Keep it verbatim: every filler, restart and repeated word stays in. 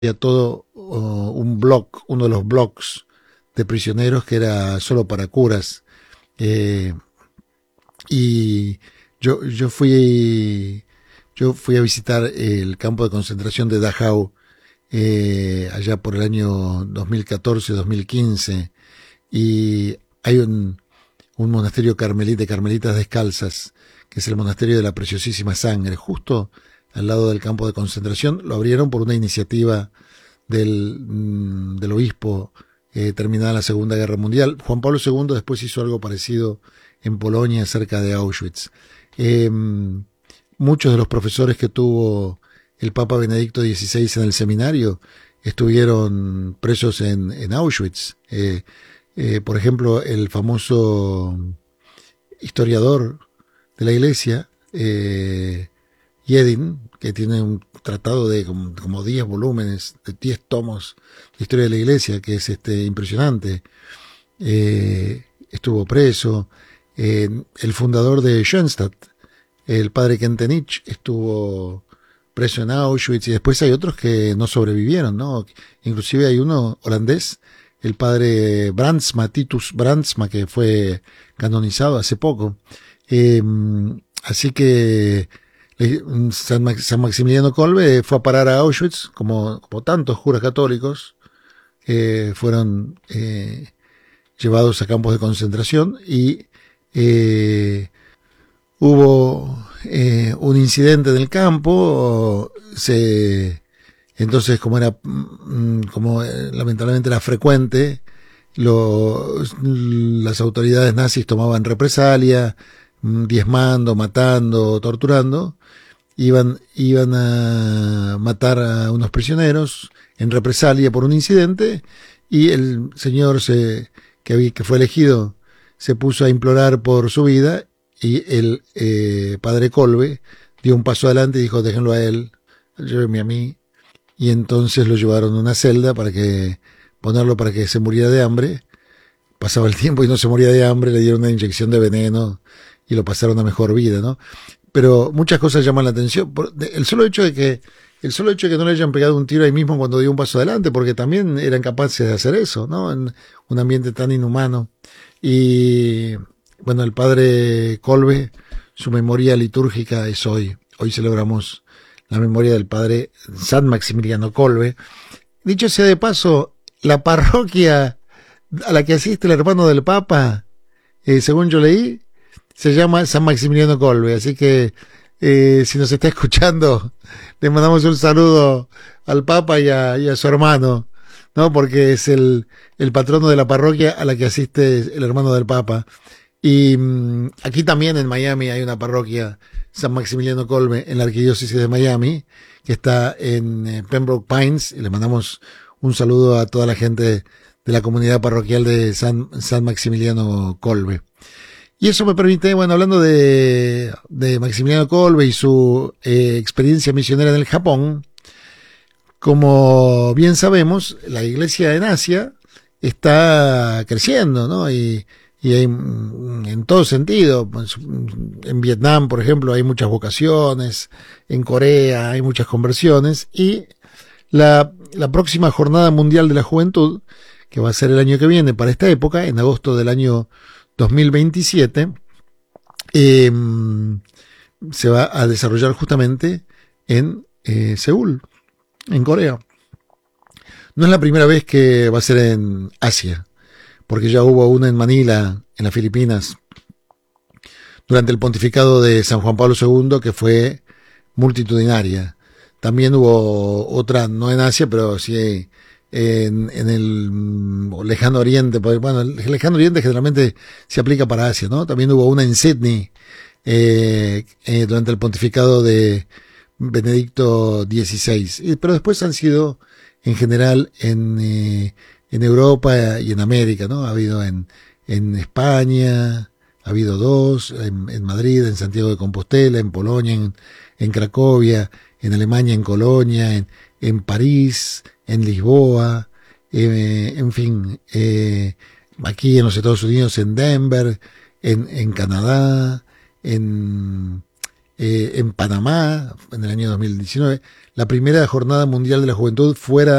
había todo uh, un blog, uno de los blogs de prisioneros que era solo para curas. Eh, y yo, yo fui, yo fui a visitar el campo de concentración de Dachau eh, allá por el año dos mil catorce, dos mil quince, y hay un, un monasterio carmelita, de carmelitas descalzas, que es el monasterio de la Preciosísima Sangre, justo al lado del campo de concentración. Lo abrieron por una iniciativa del, del obispo eh, terminada la Segunda Guerra Mundial. Juan Pablo segundo después hizo algo parecido en Polonia, cerca de Auschwitz. Eh, muchos de los profesores que tuvo el Papa Benedicto dieciséis en el seminario estuvieron presos en, en Auschwitz. Eh, eh, por ejemplo, el famoso historiador de la Iglesia, eh, Yedin, que tiene un tratado de como, como diez volúmenes, de diez tomos de historia de la Iglesia, que es este impresionante, eh, estuvo preso. Eh, el fundador de Schoenstatt, el padre Kentenich, estuvo preso en Auschwitz, y después hay otros que no sobrevivieron, ¿no? Inclusive hay uno holandés, el padre Brandsma, Titus Brandsma, que fue canonizado hace poco. Eh, así que San, Max, San Maximiliano Kolbe fue a parar a Auschwitz, como, como tantos curas católicos que fueron eh, llevados a campos de concentración, y eh, hubo eh, un incidente en el campo. Se, entonces, como era, como eh, lamentablemente era frecuente, los, las autoridades nazis tomaban represalia, diezmando, matando, torturando. Iban, iban a matar a unos prisioneros en represalia por un incidente, y el señor se, que, había, que fue elegido se puso a implorar por su vida, y el eh, padre Kolbe dio un paso adelante y dijo: déjenlo a él, llévenme a mí. Y entonces lo llevaron a una celda para que ponerlo para que se muriera de hambre. Pasaba el tiempo y no se moría de hambre, le dieron una inyección de veneno y lo pasaron a mejor vida, ¿no? Pero muchas cosas llaman la atención. El solo hecho de que, el solo hecho de que no le hayan pegado un tiro ahí mismo cuando dio un paso adelante, porque también eran capaces de hacer eso, ¿no? En un ambiente tan inhumano. Y bueno, el padre Kolbe, su memoria litúrgica es hoy. Hoy celebramos la memoria del padre San Maximiliano Kolbe. Dicho sea de paso, la parroquia a la que asiste el hermano del Papa, eh, según yo leí, se llama San Maximiliano Kolbe. Así que eh, si nos está escuchando, le mandamos un saludo al Papa y a, y a su hermano, ¿no? Porque es el, el patrono de la parroquia a la que asiste el hermano del Papa. Y mmm, aquí también en Miami hay una parroquia San Maximiliano Kolbe en la arquidiócesis de Miami, que está en eh, Pembroke Pines, y le mandamos un saludo a toda la gente de la comunidad parroquial de San, San Maximiliano Kolbe. Y eso me permite, bueno, hablando de, de Maximiliano Kolbe y su eh, experiencia misionera en el Japón, como bien sabemos, la iglesia en Asia está creciendo, ¿no? Y, y hay, en todo sentido, en Vietnam, por ejemplo, hay muchas vocaciones, en Corea hay muchas conversiones, y la, la próxima Jornada Mundial de la Juventud, que va a ser el año que viene para esta época, en agosto del año dos mil veintisiete, eh, se va a desarrollar justamente en eh, Seúl, en Corea. No es la primera vez que va a ser en Asia, porque ya hubo una en Manila, en las Filipinas, durante el pontificado de San Juan Pablo segundo, que fue multitudinaria. También hubo otra, no en Asia, pero sí en, en el lejano oriente. Bueno, el lejano oriente generalmente se aplica para Asia, ¿no? También hubo una en Sydney, eh, eh, durante el pontificado de Benedicto dieciséis. Pero después han sido, en general, en, eh, en Europa y en América, ¿no? Ha habido en, en España, ha habido dos, en, en Madrid, en Santiago de Compostela, en Polonia, en, en Cracovia, en Alemania, en Colonia, en, en París, en Lisboa, eh, en fin, eh, aquí en los Estados Unidos, en Denver, en, en Canadá, en, eh, en Panamá, en el año dos mil diecinueve, la primera Jornada Mundial de la Juventud fuera